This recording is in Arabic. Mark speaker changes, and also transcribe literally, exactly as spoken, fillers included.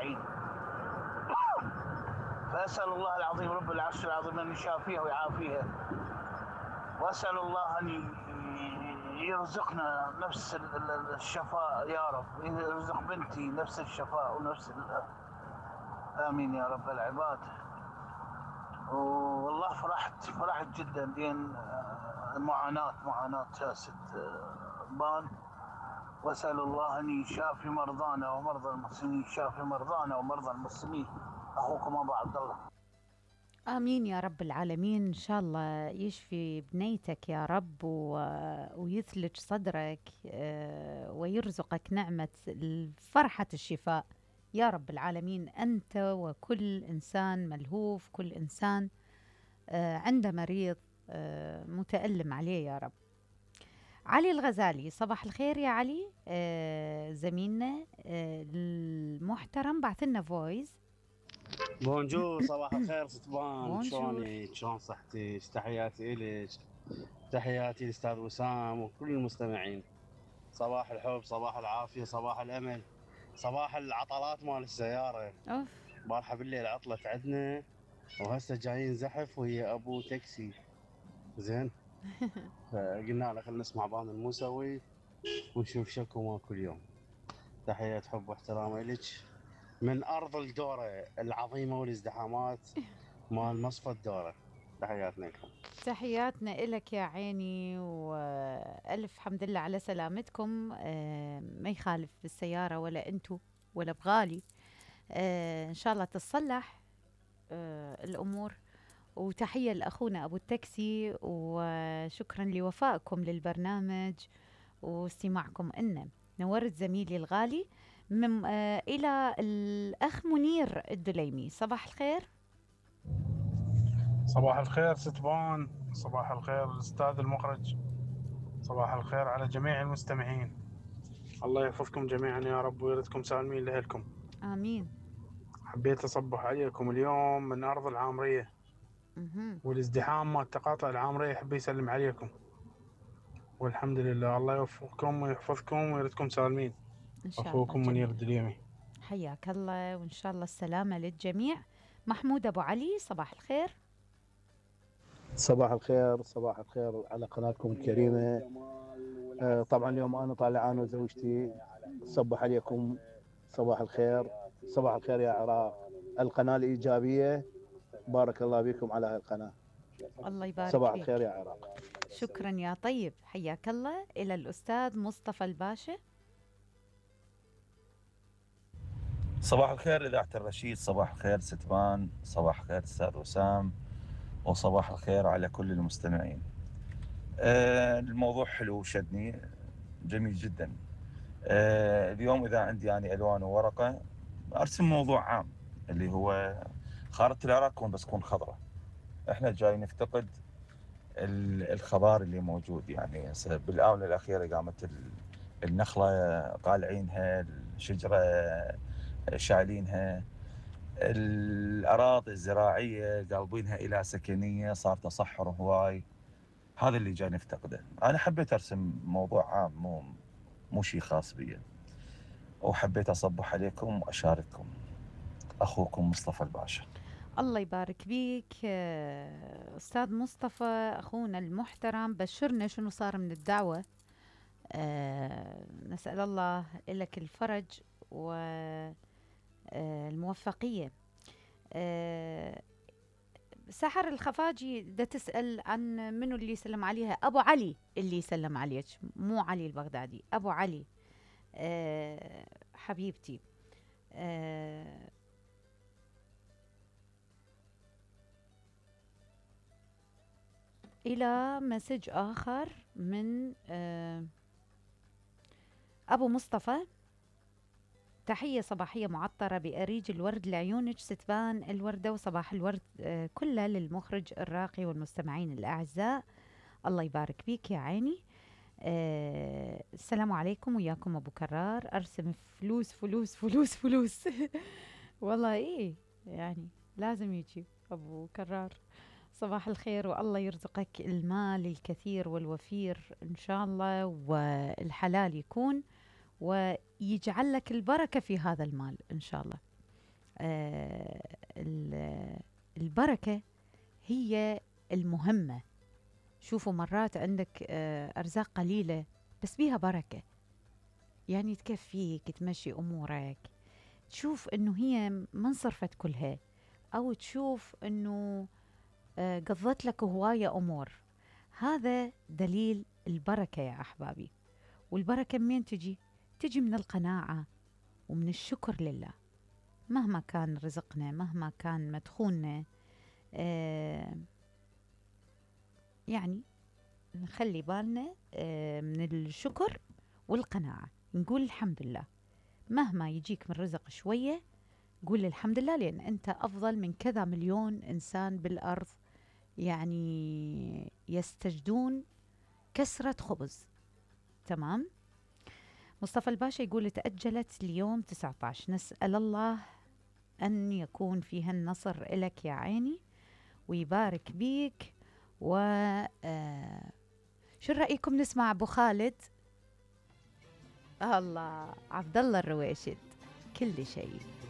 Speaker 1: أجمعين. فأسأل الله العظيم رب العرش العظيم أن يشافيها ويعافيها، وأسأل الله أن يرزقنا نفس الشفاء يا رب، يرزق بنتي نفس الشفاء ونفس آمين يا رب العباد. والله فرحت فرحت جدا لأن معاناة معاناة ست بان، وأسأل الله أن يشافي مرضانا ومرضى المسلمين، يشافي مرضانا ومرضى المسلمين. أخوكم أبو عبد الله.
Speaker 2: آمين يا رب العالمين. إن شاء الله يشفي بنيتك يا رب و... ويثلج صدرك آه، ويرزقك نعمة فرحة الشفاء يا رب العالمين، أنت وكل إنسان ملهوف، كل إنسان آه، عنده مريض آه، متألم عليه يا رب. علي الغزالي، صباح الخير يا علي. آه، زميلنا آه، المحترم بعث لنا فويس.
Speaker 3: بونجور، صباح الخير ستبان،
Speaker 2: بونجور.
Speaker 3: شلونك؟ شلون صحتك؟ تحياتي إلك، تحياتي للأستاذ وسام وكل المستمعين. صباح الحب، صباح العافية، صباح الأمل، صباح العطلات مال السيارة.
Speaker 2: أوف.
Speaker 3: بارحة بالليل عطلت عندنا، وهسه جايين زحف وهي أبو تاكسي. زين. فقلنا له خلينا نسمع بان الموسوي ونشوف شكو ماكو اليوم. تحية حب واحترام إلك من أرض الدورة العظيمة والازدحامات مال مصفى الدورة. تحياتنا لكم.
Speaker 2: تحياتنا إلك يا عيني، وألف حمد لله على سلامتكم. آه، ما يخالف بالسيارة ولا أنتو ولا بغالي. آه، إن شاء الله تتصلح آه، الأمور. وتحية لأخونا أبو التاكسي، وشكرا لوفائكم للبرنامج واستماعكم إنا. نورت زميلي الغالي من آه إلى الأخ منير الدليمي. صباح الخير.
Speaker 4: صباح الخير ستبان، صباح الخير الأستاذ المخرج، صباح الخير على جميع المستمعين. الله يحفظكم جميعا يا رب ويردكم سالمين لأهلكم.
Speaker 2: آمين.
Speaker 4: حبيت أصبح عليكم اليوم من أرض العامرية
Speaker 2: مهم.
Speaker 4: والازدحام مال تقاطع العامرية، يحب يسلم عليكم والحمد لله. الله يوفقكم ويحفظكم ويردكم سالمين.
Speaker 2: إن شاء الله
Speaker 4: أخوكم منير
Speaker 2: الجميع.
Speaker 4: الدليمي.
Speaker 2: حياك الله، وإن شاء الله السلامة للجميع. محمود أبو علي، صباح الخير.
Speaker 5: صباح الخير، صباح الخير على قناتكم الكريمة. آه طبعا اليوم أنا طالع أنا وزوجتي، صبح عليكم. صباح الخير، صباح الخير يا عراق، القناة الإيجابية. بارك الله بكم على هاي القناة.
Speaker 2: الله يبارك
Speaker 5: صباح
Speaker 2: فيك.
Speaker 5: الخير يا عراق.
Speaker 2: شكرا يا طيب، حياك الله. إلى الأستاذ مصطفى الباشا.
Speaker 6: صباح الخير إذاعة الرشيد، صباح الخير ستبان، صباح الخير أستاذ وسام، وصباح الخير على كل المستمعين. آه الموضوع حلو وشدني، جميل جدا. آه اليوم إذا عندي يعني ألوان وورقة أرسم موضوع عام اللي هو خارطة العراق كون بس كون خضراء. إحنا جاي نفتقد الخضار اللي موجود، يعني بالآونة الأخيرة قامت النخلة قالعينها، الشجرة شايلينها، الأراضي الزراعية قلبينها إلى سكنية، صار تصحر هواي. هذا اللي جاي نفتقده. أنا حبيت أرسم موضوع عام، مو مو شيء خاص بي، وحبيت أصبح عليكم وأشارككم. أخوكم مصطفى الباشا.
Speaker 2: الله يبارك بيك أستاذ مصطفى، أخونا المحترم. بشرنا شنو صار من الدعوة. أه نسأل الله لك الفرج والموفقية. أه سحر الخفاجي دا تسأل عن منو اللي يسلم عليها. أبو علي اللي يسلم عليك، مو علي البغدادي، أبو علي. أه حبيبتي. أه إلى مسج آخر من أه أبو مصطفى. تحية صباحية معطرة بأريج الورد لعيونك ستبان الوردة، وصباح الورد أه كله للمخرج الراقي والمستمعين الأعزاء. الله يبارك بيك يا عيني. أه السلام عليكم، وياكم أبو كرار. أرسم فلوس فلوس فلوس فلوس والله إيه، يعني لازم يجي أبو كرار. صباح الخير، والله يرزقك المال الكثير والوفير إن شاء الله، والحلال يكون، ويجعل لك البركة في هذا المال إن شاء الله. آه البركة هي المهمة. شوفوا مرات عندك آه أرزاق قليلة بس بيها بركة، يعني تكفيك تمشي أمورك، تشوف إنه هي ما انصرفت كلها، أو تشوف إنه آه قضت لك هواية أمور. هذا دليل البركة يا أحبابي. والبركة منين تجي؟ تجي من القناعة ومن الشكر لله. مهما كان رزقنا، مهما كان مدخولنا، آه يعني نخلي بالنا آه من الشكر والقناعة، نقول الحمد لله. مهما يجيك من رزق شوية قول الحمد لله، لأن أنت أفضل من كذا مليون إنسان بالأرض يعني يستجدون كسرة خبز. تمام. مصطفى الباشا يقول تأجلت اليوم تسعة عشر، نسأل الله أن يكون فيها النصر إلك يا عيني ويبارك بيك. و آه شو رأيكم نسمع أبو خالد؟ الله، عبد الله الرويشد، كل شيء.